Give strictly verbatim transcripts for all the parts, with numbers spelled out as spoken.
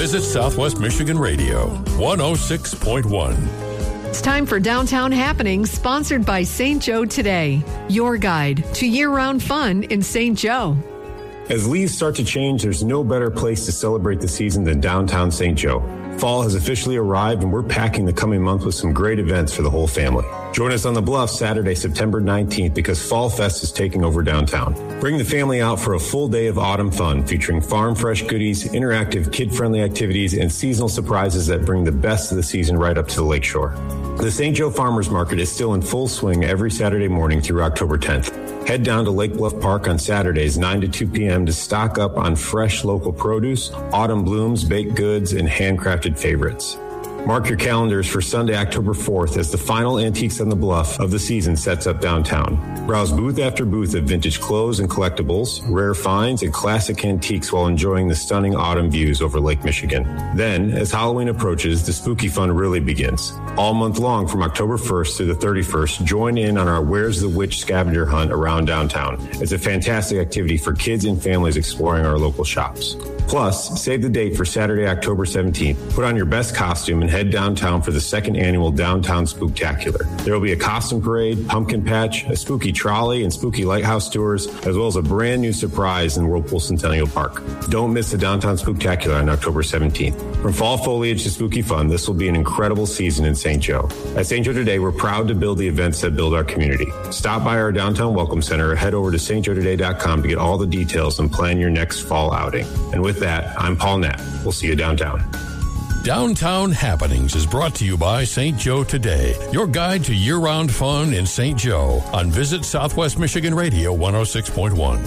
Visit Southwest Michigan Radio, one oh six point one. It's time for Downtown Happenings, sponsored by Saint Joe Today, your guide to year-round fun in Saint Joe. As leaves start to change, there's no better place to celebrate the season than downtown Saint Joe. Fall has officially arrived, and we're packing the coming month with some great events for the whole family. Join us on the Bluff Saturday, September nineteenth, because Fall Fest is taking over downtown. Bring the family out for a full day of autumn fun, featuring farm fresh goodies, interactive kid-friendly activities, and seasonal surprises that bring the best of the season right up to the lakeshore. The Saint Joe Farmers Market is still in full swing every Saturday morning through October tenth. Head down to Lake Bluff Park on Saturdays, nine to two p.m. to stock up on fresh local produce, autumn blooms, baked goods, and handcrafted favorites. Mark your calendars for Sunday, October fourth, as the final Antiques on the Bluff of the season sets up downtown. Browse booth after booth of vintage clothes and collectibles, rare finds, and classic antiques while enjoying the stunning autumn views over Lake Michigan. Then, as Halloween approaches, the spooky fun really begins. All month long from October first through the thirty-first, join in on our Where's the Witch scavenger hunt around downtown. It's a fantastic activity for kids and families exploring our local shops. Plus, save the date for Saturday, October seventeenth. Put on your best costume and head downtown for the second annual Downtown Spooktacular. There will be a costume parade, pumpkin patch, a spooky trolley, and spooky lighthouse tours, as well as a brand new surprise in Whirlpool Centennial Park. Don't miss the Downtown Spooktacular on October seventeenth. From fall foliage to spooky fun, this will be an incredible season in Saint Joe. At Saint Joe Today, we're proud to build the events that build our community. Stop by our Downtown Welcome Center or head over to st joe today dot com to get all the details and plan your next fall outing. And with that, I'm Paul Knapp. We'll see you downtown. Downtown Happenings is brought to you by Saint Joe Today, your guide to year-round fun in Saint Joe on Visit Southwest Michigan Radio one oh six point one.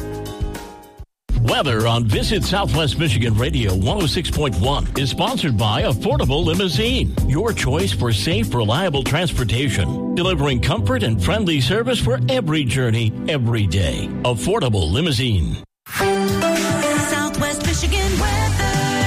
Weather on Visit Southwest Michigan Radio one oh six point one is sponsored by Affordable Limousine, your choice for safe, reliable transportation, delivering comfort and friendly service for every journey, every day. Affordable Limousine. Southwest Michigan weather.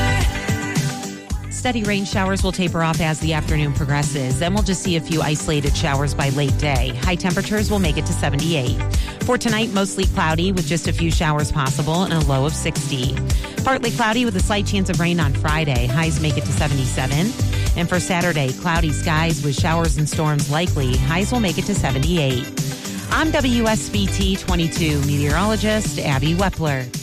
Steady rain showers will taper off as the afternoon progresses. Then we'll just see a few isolated showers by late day. High temperatures will make it to seventy-eight. For tonight, mostly cloudy with just a few showers possible and a low of sixty. Partly cloudy with a slight chance of rain on Friday. Highs make it to seventy-seven. And for Saturday, cloudy skies with showers and storms likely. Highs will make it to seventy-eight. I'm W S B T twenty-two meteorologist Abby Wepler.